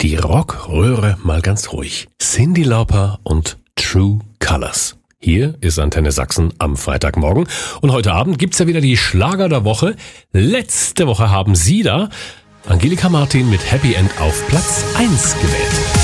die Rockröhre mal ganz ruhig. Cyndi Lauper und True Colors. Hier ist Antenne Sachsen am Freitagmorgen. Und heute Abend gibt's ja wieder die Schlager der Woche. Letzte Woche haben Sie da Angelika Martin mit Happy End auf Platz 1 gewählt.